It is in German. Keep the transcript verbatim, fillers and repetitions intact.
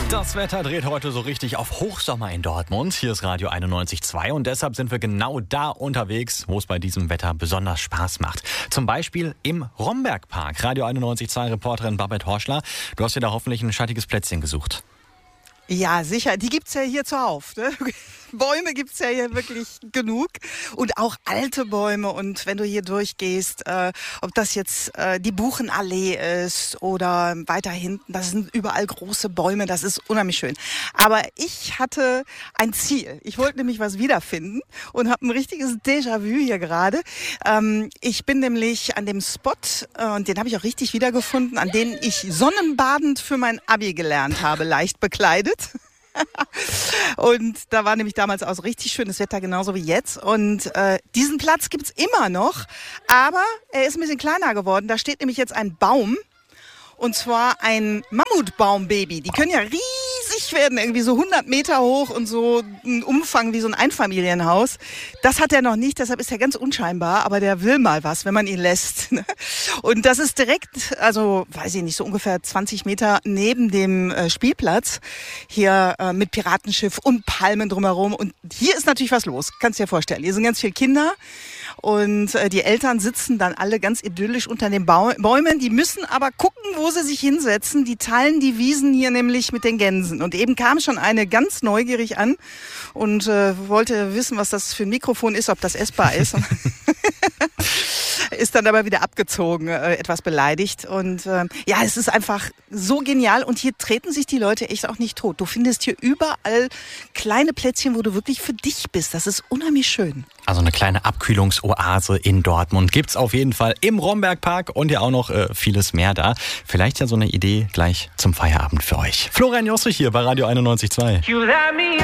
Das Wetter dreht heute so richtig auf Hochsommer in Dortmund. Hier ist Radio einundneunzig Komma zwei und deshalb sind wir genau da unterwegs, wo es bei diesem Wetter besonders Spaß macht. Zum Beispiel im Rombergpark. Radio einundneunzig Komma zwei Reporterin Babette Horschler, du hast dir da hoffentlich ein schattiges Plätzchen gesucht. Ja, sicher. Die gibt's ja hier zuhauf. Ne? Bäume gibt's ja hier wirklich genug. Und auch alte Bäume. Und wenn du hier durchgehst, äh, ob das jetzt äh, die Buchenallee ist oder weiter hinten, das sind überall große Bäume. Das ist unheimlich schön. Aber ich hatte ein Ziel. Ich wollte nämlich was wiederfinden und habe ein richtiges Déjà-vu hier gerade. Ähm, ich bin nämlich an dem Spot, äh, und den habe ich auch richtig wiedergefunden, an dem ich sonnenbadend für mein Abi gelernt habe, leicht bekleidet. Und da war nämlich damals auch so richtig schönes Wetter, genauso wie jetzt. Und äh, diesen Platz gibt's immer noch, aber er ist ein bisschen kleiner geworden. Da steht nämlich jetzt ein Baum, und zwar ein Mammutbaumbaby. Die können ja riesig werden, irgendwie so hundert Meter hoch und so einen Umfang wie so ein Einfamilienhaus. Das hat er noch nicht, deshalb ist er ganz unscheinbar, aber der will mal was, wenn man ihn lässt. Und das ist direkt, also weiß ich nicht, so ungefähr zwanzig Meter neben dem äh, Spielplatz. Hier äh, mit Piratenschiff und Palmen drumherum. Und hier ist natürlich was los, kannst du dir vorstellen. Hier sind ganz viele Kinder. Und äh, die Eltern sitzen dann alle ganz idyllisch unter den Bau- Bäumen. Die müssen aber gucken, wo sie sich hinsetzen. Die teilen die Wiesen hier nämlich mit den Gänsen. Und eben kam schon eine ganz neugierig an und äh, wollte wissen, was das für ein Mikrofon ist, ob das essbar ist. Ist dann aber wieder abgezogen, äh, etwas beleidigt. Und äh, ja, es ist einfach so genial. Und hier treten sich die Leute echt auch nicht tot. Du findest hier überall kleine Plätzchen, wo du wirklich für dich bist. Das ist unheimlich schön. Also eine kleine Abkühlungsoase in Dortmund gibt's auf jeden Fall im Rombergpark und ja auch noch äh, vieles mehr da. Vielleicht ja so eine Idee gleich zum Feierabend für euch. Florian Jostrich hier bei Radio einundneunzig Komma zwei.